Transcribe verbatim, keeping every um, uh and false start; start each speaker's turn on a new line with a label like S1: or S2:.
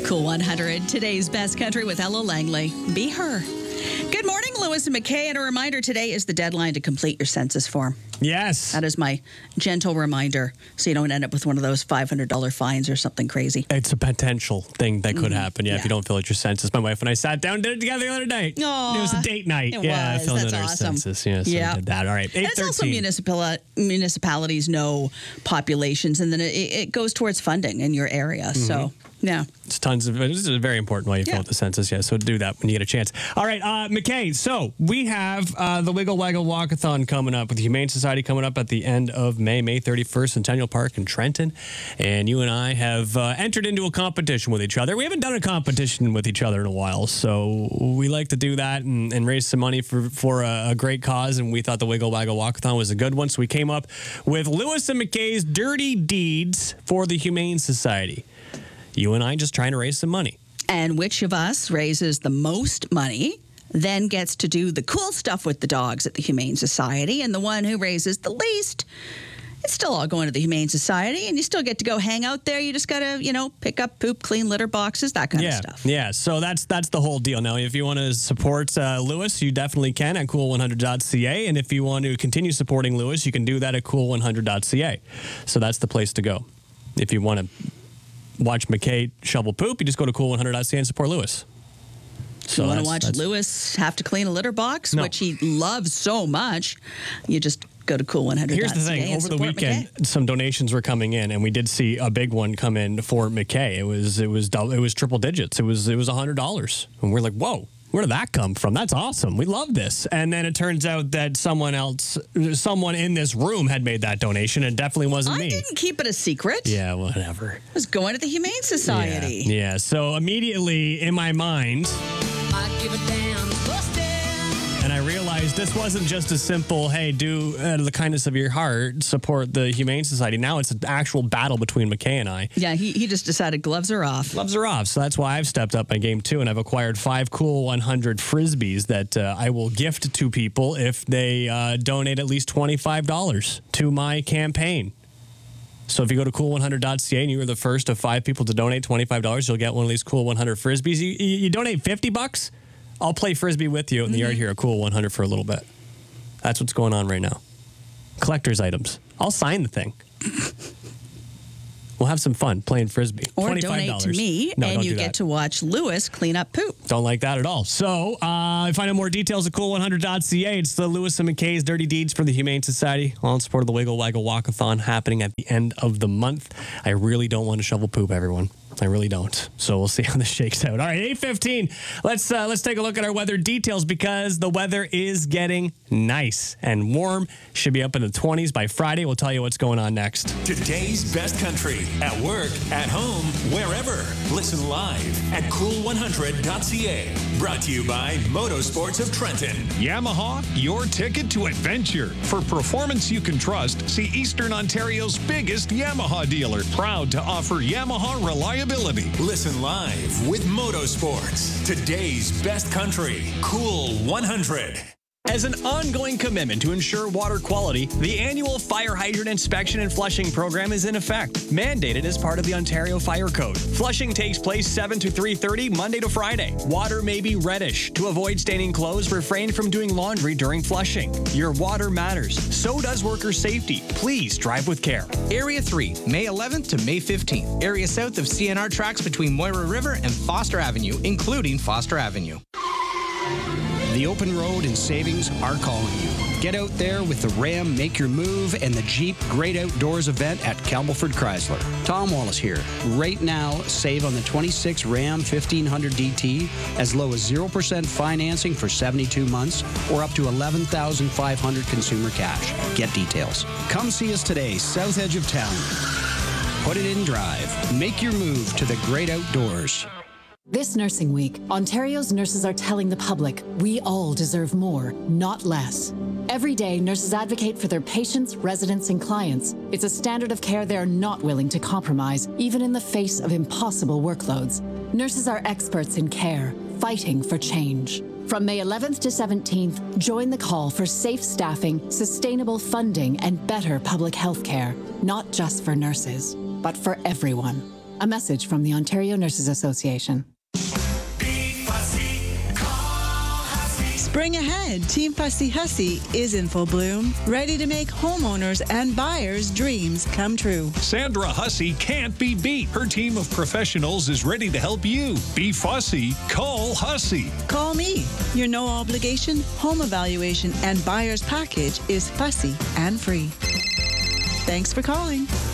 S1: Cool one hundred, today's best country with Ella Langley. Be her. Good morning, Lewis and McKay. And a reminder, today is the deadline to complete your census form.
S2: Yes.
S1: That is my gentle reminder, so you don't end up with one of those five hundred dollars fines or something crazy.
S2: It's a potential thing that could happen, yeah,
S1: yeah.
S2: if you don't fill out your census. My wife and I sat down and did it together the other night.
S1: Aww,
S2: it was a date night.
S1: It
S2: yeah,
S1: was.
S2: filling
S1: That's
S2: out our
S1: awesome.
S2: census. Yeah, so
S1: Yeah.
S2: we did that. All right,
S1: And it's also municipal, municipalities know populations, and then it, it goes towards funding in your area. Mm-hmm. So, yeah.
S2: It's tons of, this is very important while you
S1: Yeah.
S2: fill out the census, yeah, so do that when you get a chance. All right, uh, McKay, so we have uh, the Wiggle Waggle Walkathon coming up with the Humane Society coming up at the end of May, May thirty-first, Centennial Park in Trenton. And you and I have uh, entered into a competition with each other. We haven't done a competition with each other in a while, so we like to do that and, and raise some money for, for a, a great cause, and we thought the Wiggle Waggle Walkathon was a good one, so we came up with Lewis and McKay's Dirty Deeds for the Humane Society. You and I just trying to raise some money.
S1: And which of us raises the most money then gets to do the cool stuff with the dogs at the Humane Society, and the one who raises the least, it's still all going to the Humane Society, and you still get to go hang out there. You just got to, you know, pick up poop, clean litter boxes, that kind
S2: yeah,
S1: of stuff.
S2: Yeah, so that's that's the whole deal. Now, if you want to support uh, Lewis, you definitely can at cool one hundred dot c a, and if you want to continue supporting Lewis, you can do that at cool one hundred dot c a. So that's the place to go. If you want to watch McKay shovel poop, you just go to cool one hundred dot c a and support Lewis.
S1: So you want to watch
S2: that's,
S1: Lewis have to clean a litter box,
S2: No.
S1: which he loves so much, you just go to cool one hundred dot c a.
S2: Here's the thing. Over the weekend,
S1: McKay.
S2: some donations were coming in, and we did see a big one come in for McKay. It was it was double, it was triple digits. It was it was one hundred dollars. And we're like, whoa. Where did that come from? That's awesome. We love this. And then it turns out that someone else, someone in this room had made that donation. It definitely wasn't
S1: I
S2: me.
S1: didn't keep it a secret.
S2: Yeah, whatever.
S1: I was going to the Humane Society.
S2: Yeah, yeah. So immediately in my mind,
S3: I give a damn, busted.
S2: and I realized this wasn't just a simple, hey, do out of the kindness of your heart, support the Humane Society. Now it's an actual battle between McKay and I.
S1: Yeah, he, he just decided gloves are off.
S2: Gloves are off, so that's why I've stepped up my game too, and I've acquired five cool one hundred Frisbees that uh, I will gift to people if they uh, donate at least twenty-five dollars to my campaign. So if you go to cool one hundred dot c a and you were the first of five people to donate twenty-five dollars, you'll get one of these cool one hundred Frisbees. You, you, you donate fifty bucks, I'll play Frisbee with you in the
S1: Mm-hmm.
S2: yard here at Cool one hundred for a little bit. That's what's going on right now. Collector's items. I'll sign the thing. We'll have some fun playing Frisbee.
S1: Or
S2: twenty-five
S1: donate
S2: dollars.
S1: to me,
S2: No,
S1: and
S2: don't
S1: you
S2: do
S1: get
S2: that.
S1: to watch Lewis clean up poop.
S2: Don't like that at all. So, uh, find out more details at cool one hundred dot c a. It's the Lewis and McKay's Dirty Deeds for the Humane Society, all in support of the Wiggle Waggle Walkathon happening at the end of the month. I really don't want to shovel poop, everyone. I really don't. So we'll see how this shakes out. All right, eight fifteen. Let's uh, let's take a look at our weather details because the weather is getting nice and warm. Should be up in the twenties by Friday. We'll tell you what's going on next.
S4: Today's best country at work, at home, wherever. Listen live at cool one hundred dot c a. Brought to you by Motorsports of Trenton.
S5: Yamaha, your ticket to adventure. For performance you can trust, see Eastern Ontario's biggest Yamaha dealer. Proud to offer Yamaha reliability.
S4: Listen live with Motorsports. Today's best country, Cool one hundred.
S2: As an ongoing commitment to ensure water quality, the annual fire hydrant inspection and flushing program is in effect, mandated as part of the Ontario Fire Code. Flushing takes place seven to three thirty, Monday to Friday. Water may be reddish. To avoid staining clothes, refrain from doing laundry during flushing. Your water matters. So does worker safety. Please drive with care.
S6: Area three, May eleventh to May fifteenth. Area south of C N R tracks between Moira River and Foster Avenue, including Foster Avenue.
S7: The open road and savings are calling you. Get out there with the Ram Make Your Move and the Jeep Great Outdoors event at Campbellford Chrysler. Tom Wallace here. Right now, save on the twenty-six Ram fifteen hundred D T as low as zero percent financing for seventy-two months or up to eleven thousand five hundred dollars consumer cash. Get details. Come see us today, south edge of town. Put it in drive. Make your move to the great outdoors.
S8: This Nursing Week, Ontario's nurses are telling the public we all deserve more, not less. Every day, nurses advocate for their patients, residents, and clients. It's a standard of care they are not willing to compromise, even in the face of impossible workloads. Nurses are experts in care, fighting for change. From May eleventh to seventeenth, join the call for safe staffing, sustainable funding, and better public health care, not just for nurses, but for everyone. A message from the Ontario Nurses Association.
S9: Spring ahead, Team Fussy Hussy is in full bloom, ready to make homeowners and buyers' dreams come true.
S5: Sandra Hussey can't be beat. Her team of professionals is ready to help you. Be fussy. Call Hussey.
S9: Call me. Your no obligation home evaluation and buyer's package is fussy and free. Thanks for calling.